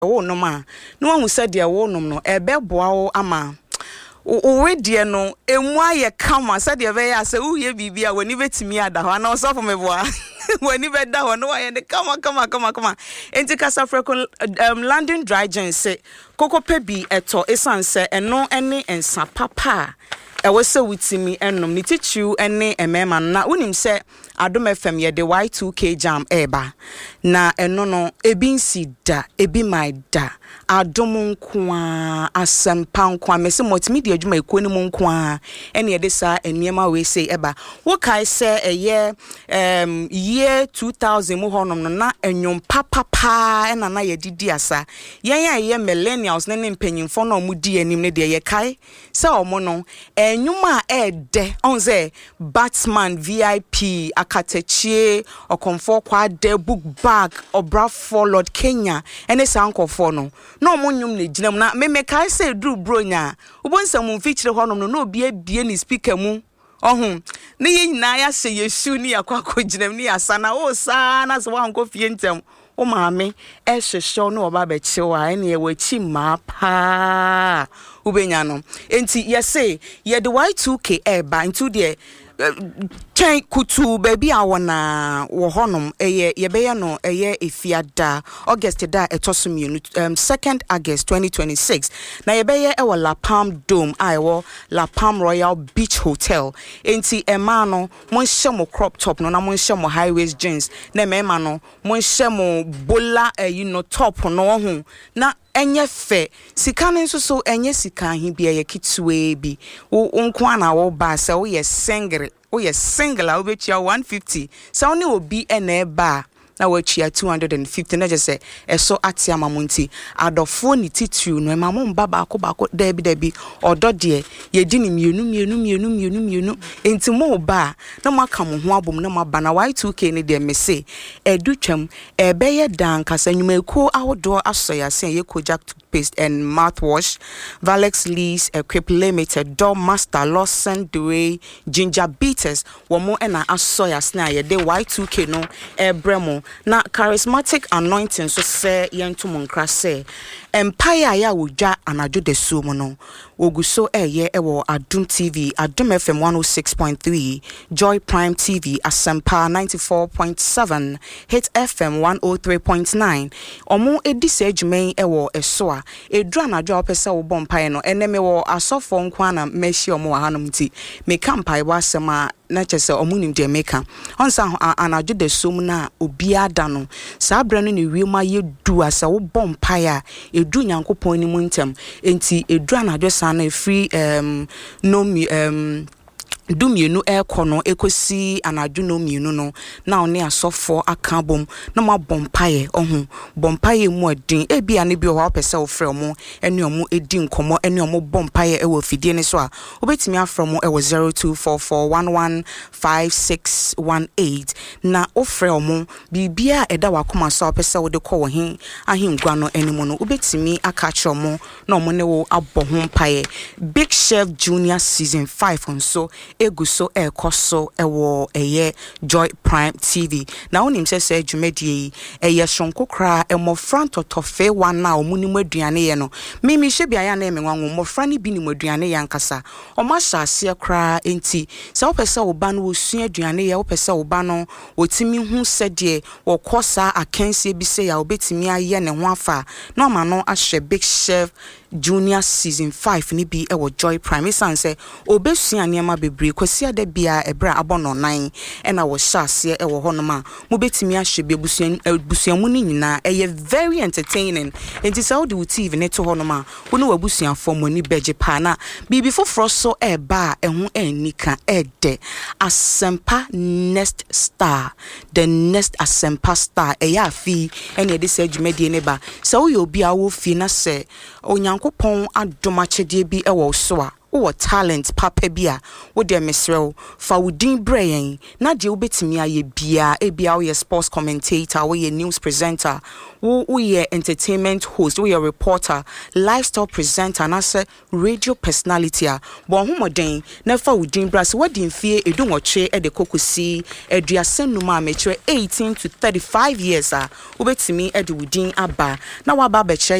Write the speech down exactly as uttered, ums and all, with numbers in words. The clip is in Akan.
wo no ma no hu said dia wo nom no ebeboa wo ama o wedie no emu aye kama said dia be ya se uye bibia woni betimi ada ho na osofo meboa woni beda ho no aye ne kama kama kama kama enti kasa freko um, London Dry Gin say kokope bi eto esanse eno ene ensa papa e wo se witimi enom ni tichu ene emema na wonim se Adom F M ye de Y two K jam eba na eno no ebi nsi da ebi mai da Adom nkoa asempa nkoa mese multimedia adwuma ekuo ni mu nkoa ene ye de sa eniema we say eba wo kai se eye um year two thousand mu honom no na enwom papa pa ena na ye didi asa yen ya ye millennials ne ne mpanyimfo na omudi anim ne de ye kai se omo no enwuma e de onze Batman V I P akatechie okomfo kwa de book bag obra for Lord Kenya ene sankofo no no mo nwum ne ginam na me me kai say dru bronya ubonsam mu feature honom no no bia bia ni speaker mu ohun ne ye nyina ya se yesu ni akwakọ ginam ni asana o sa na so wanko fie ntem o maame e hwehwe no oba be chiwa ene ye wachi ma pa ubenya no enti ye say ye the Y two K eba into the Chen kutu baby awana wo honom eye yebeye no eye efiada August da etosum um second August twenty twenty-six na yebeye e wo La Palm Dome a wo La Palm Royal Beach Hotel enti ema no mon hye crop top no na mon hye high waist jeans na ema no mon hye bola uh, you know top no ho na enye fe sika ne nso so enye sika hi bia ye kitwe bi wo nko na wo ba se wo ye single wo ye single a wo be chia one fifty se wo ne obi ene ba na wo chia two hundred fifty na je se eso ate amamonti adofo ni titu no emamo mba ba ko ba ko debi debi odo de ye di ni mienu mienu mienu mienu mienu enti mo ba na maka mo ho abom na maba na Y two K ne de me se edu twam ebe ye dan kasa nyuma ekuo awodo asoya se ye Kojak paste and mouthwash Valex Lease Equip Limited Door Master Lawson Dewey Ginger Beaters womo ena asoya sna ye de Y two K no ebremo na charismatic anointing so se yentu monkra se empire ya wodwa anajo de sumo no oguso eye ewo Adum T V Adum F M one oh six point three Joy Prime T V Asempa ninety-four point seven Hit F M one oh three point nine omo edise adwumen ewo eso edru anajo opese wo bompae no eneme wo asofo nkwa na meshi omo hanom ti me kampai wa asema na chese omunim de meka onsa anajo de sum na obi ada no sa bra no ne wiema ye du asa wo bompae a edu nyankopon ni mu ntem enti edu anajo sa na free um no um du mienu ekono ekosi anadwo no mienu no na one asofo aka bom na ma bompaye ohun bompaye mu adin ebia ne bi o opese o frɛ mo ene omo edi nkomo ene omo bompaye e wo fidie ne so a obetimi afrɛ mo e wo zero two four four one one five six one eight na o frɛ omo bibia eda wakoma so opese wo de kɔ wo hin ahingua no enimo no obetimi aka kyerɛ mo na omo ne wo abɔ ho mpaye Big Chef Junior season five onso eguso ekoso ewo eye Joy Prime T V na onim se se dwumadie eye shonko kra emofra ntotofe wan na omunimu aduane ye no mimi hye bia ya na emenwanwo mofra ne bi ni aduane ye nkasa omahyaase kra enti se opese wo ba no osua aduane ye opese wo ba no otimi hu sede wo kosa akense bi se ya obetimi aye ne ho afa na ma no ahye Big Chef Junior season five ni bi ewo Joy Prime sanse obesua niema bebre kwasi da bia ebra abono nine ena wo hyase ewo honoma mo betimi ahye bi busua busuamu ni nyina eye very entertaining enti sa odi T V ne to honoma wo no wabusua form ni beje pa na bibi foforo so eba ehu enika ede Asempa Next Star the next Asempa Star eya afi ene de se dwumadi ne ba sa wo yo bia wo fi na se onyankopon adomachede bi ewo so a wo talent papa bia wo de mesrel fa wudin brain na de obetimi aye bia e bia wo ye sports commentator wo ye news presenter wo wo ye entertainment host wo ye reporter lifestyle presenter na se radio personality a bo homoden na fa wudin bra se wadi mfie edu nwoche e de kokosi eduasenum a mechere eighteen to thirty-five years a obetimi e de wudin aba na wa ba be